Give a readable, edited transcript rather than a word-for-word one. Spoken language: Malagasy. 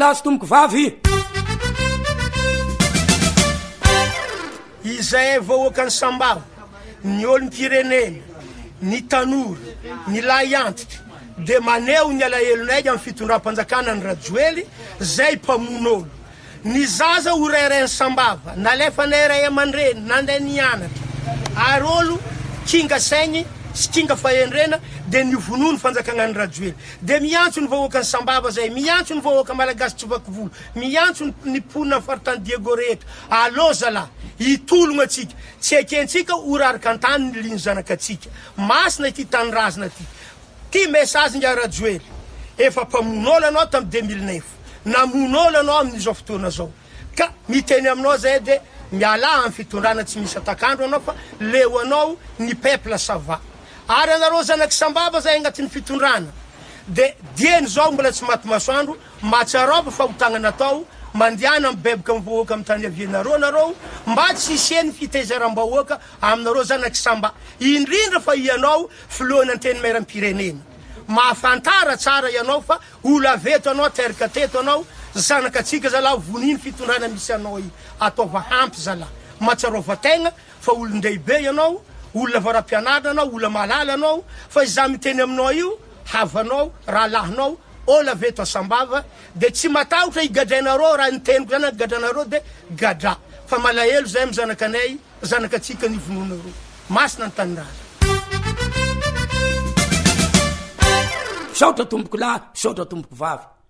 lahy sy tomboko vavy. Izay vahoaka ny Sambava, ny olom-pirenena, ny tanora, ny lahy antitra, de maneho ny alahelonay amin'ny fitondram-panjakana ny Rajoely, zay mpamon'olo. Ny zaza ho rairay ny Sambava, nalefa ny ray aman-dreny, nanday nianatra, ary olo kinga saigny sy kinga fahendrena, de ny vonoa ny fanjakana ny Rajoely. De miantso ny vahoaka ny Sambava zay, miantso ny vahoaka malagasy Tsovakovolo, miantso ny ponina ny faritany Diego rehetra. Allo zalahy, hitologna atsika, tsy ekentsika orarika an-tany ny liny zanakatsika. Masina ity tany razana ty. Ty message nga Rajoely, efa mpamon'olo anao tamin'ny 2009, namon'olo anao amin'izao fotoana zao. Ka miteny aminao zay de miala amin'ny fitondrana tsy misy atakandro anao fa leo anao ny peuple sava. Ary anareo zanaky Sambava zay agnatin'ny fitondrana. De dieny zao mbola tsy maty masoandro, matsarova fa hotagnana atao, mandiana mibeboka mivoaka amin'ny tany avianareo nareo, mba tsy hiseny fitaizaram-bahoaka aminareo zanaky Samba. Indrindra fa ianao filohan'ny anteny mairaam-pirenena. Mahafantara tsara ianao fa ola veto anao, teraka teto anao, zanakatsika zalahy voniny fitondrana misy anao i. Ataova hampy zalahy. Matsarova tegna fa olon-dehibe ianao, olona varam-pianarana anao, olona malala anao, fa iza miteny aminao io, havanao, rahalahinao, ola veto a Sambava, de tsy matahotra higadrainareo raha niteniko zany gadranareo de gadra. Fa malahelo zay amin'ny zanakanay, zanakatsika ny vononareo. Masina ny taniraza. Saotra tomboko lahy, saotra tomboko vavy.